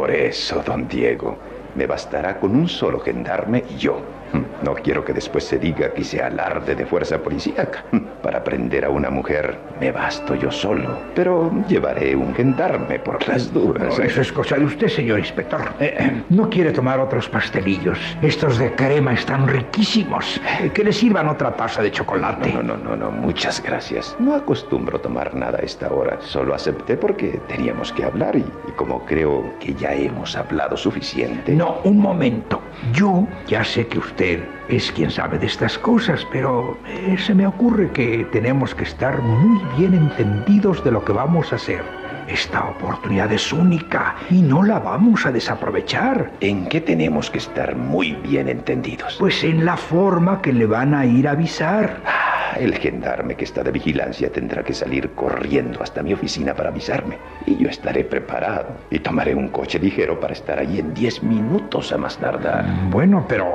Por eso, don Diego, me bastará con un solo gendarme y yo. No quiero que después se diga que hice alarde de fuerza policíaca. Para prender a una mujer me basto yo solo, pero llevaré un gendarme por las dudas. No, eso es cosa de usted, señor inspector. ¿No quiere tomar otros pastelillos? Estos de crema están riquísimos. Que le sirvan otra taza de chocolate. No, muchas gracias. No acostumbro tomar nada a esta hora. Solo acepté porque teníamos que hablar y como creo que ya hemos hablado suficiente. No, un momento. Yo ya sé que usted es quien sabe de estas cosas, pero se me ocurre que tenemos que estar muy bien entendidos de lo que vamos a hacer. Esta oportunidad es única y no la vamos a desaprovechar. ¿En qué tenemos que estar muy bien entendidos? Pues en la forma que le van a ir a avisar. El gendarme que está de vigilancia tendrá que salir corriendo hasta mi oficina para avisarme. Y yo estaré preparado. Y tomaré un coche ligero para estar allí en 10 minutos a más tardar. Bueno, pero...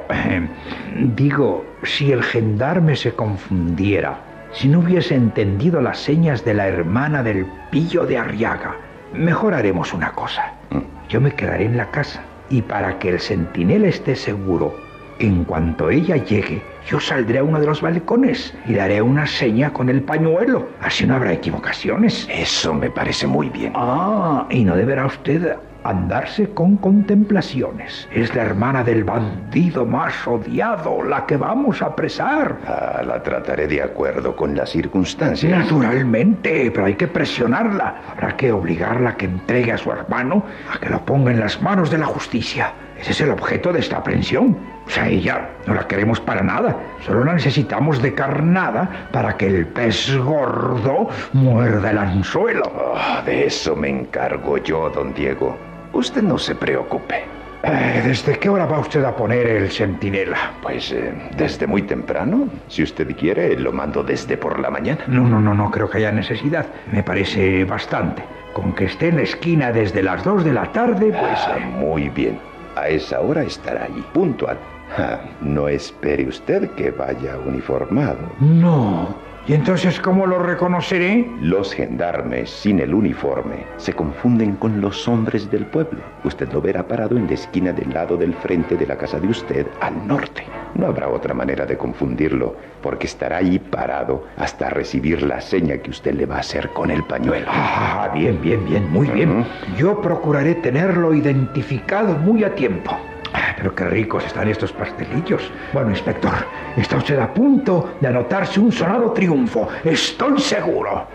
digo, si el gendarme se confundiera, si no hubiese entendido las señas de la hermana del Pillo de Arriaga, mejor haremos una cosa. Yo me quedaré en la casa. Y para que el centinela esté seguro, en cuanto ella llegue, yo saldré a uno de los balcones y daré una seña con el pañuelo. Así no habrá equivocaciones. Eso me parece muy bien. Y no deberá usted andarse con contemplaciones. Es la hermana del bandido más odiado, la que vamos a apresar. La trataré de acuerdo con las circunstancias. Naturalmente, pero hay que presionarla. Habrá que obligarla a que entregue a su hermano, a que lo ponga en las manos de la justicia. Ese es el objeto de esta aprehensión. O sea, ella no la queremos para nada. Solo la necesitamos de carnada para que el pez gordo muerda el anzuelo. De eso me encargo yo, don Diego. Usted no se preocupe. ¿Desde qué hora va usted a poner el centinela? Pues desde muy temprano. Si usted quiere, lo mando desde por la mañana. No creo que haya necesidad. Me parece bastante. Con que esté en la esquina desde las 2 de la tarde, pues... Muy bien. A esa hora estará allí, puntual. No espere usted que vaya uniformado. No. ¿Y entonces cómo lo reconoceré? Los gendarmes sin el uniforme se confunden con los hombres del pueblo. Usted lo verá parado en la esquina del lado del frente de la casa de usted, al norte. No habrá otra manera de confundirlo, porque estará allí parado hasta recibir la seña que usted le va a hacer con el pañuelo. Bien, muy bien. Yo procuraré tenerlo identificado muy a tiempo. Pero qué ricos están estos pastelillos. Bueno, inspector, está usted a punto de anotarse un sonado triunfo. Estoy seguro.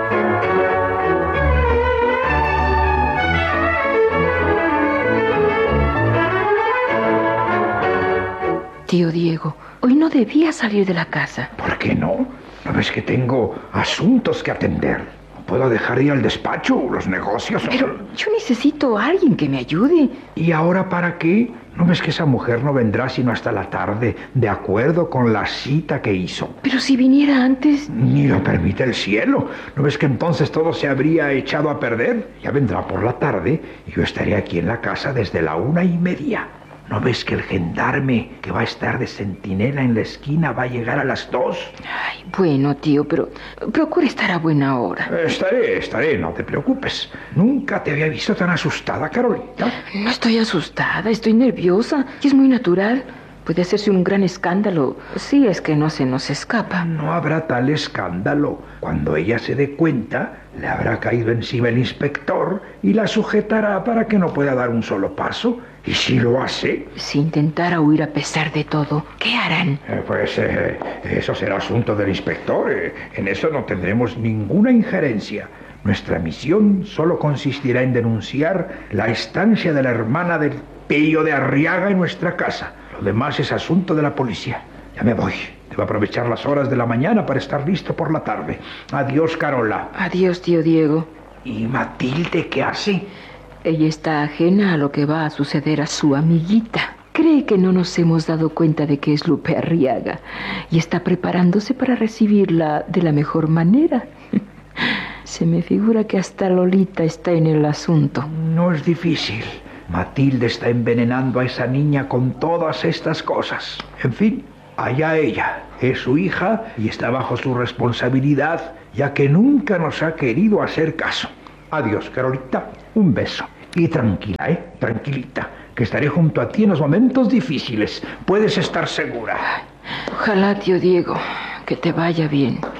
Tío Diego, hoy no debía salir de la casa. ¿Por qué no? ¿No ves que tengo asuntos que atender? No puedo dejar de ir al despacho, los negocios... Pero yo necesito a alguien que me ayude. ¿Y ahora para qué? ¿No ves que esa mujer no vendrá sino hasta la tarde, de acuerdo con la cita que hizo? Pero si viniera antes... Ni lo permite el cielo. ¿No ves que entonces todo se habría echado a perder? Ya vendrá por la tarde y yo estaré aquí en la casa desde la 1:30. ¿No ves que el gendarme que va a estar de centinela en la esquina va a llegar a las 2? Ay, bueno, tío, pero procura estar a buena hora. Estaré, no te preocupes. Nunca te había visto tan asustada, Carolita. No estoy asustada, estoy nerviosa y es muy natural. Puede hacerse un gran escándalo si es que no se nos escapa. No habrá tal escándalo. Cuando ella se dé cuenta, le habrá caído encima el inspector y la sujetará para que no pueda dar un solo paso. ¿Y si lo hace? Si intentara huir a pesar de todo, ¿qué harán? Eso será asunto del inspector. En eso no tendremos ninguna injerencia. Nuestra misión solo consistirá en denunciar la estancia de la hermana del Pillo de Arriaga en nuestra casa. Lo demás es asunto de la policía. Ya me voy. Debo aprovechar las horas de la mañana para estar listo por la tarde. Adiós, Carola. Adiós, tío Diego. ¿Y Matilde qué hace? Ella está ajena a lo que va a suceder a su amiguita. Cree que no nos hemos dado cuenta de que es Lupe Arriaga y está preparándose para recibirla de la mejor manera. Se me figura que hasta Lolita está en el asunto. No es difícil. Matilde está envenenando a esa niña con todas estas cosas. En fin, allá ella. Es su hija y está bajo su responsabilidad, ya que nunca nos ha querido hacer caso. Adiós, Carolita. Un beso. Y tranquila, tranquilita, que estaré junto a ti en los momentos difíciles. Puedes estar segura. Ojalá, tío Diego, que te vaya bien.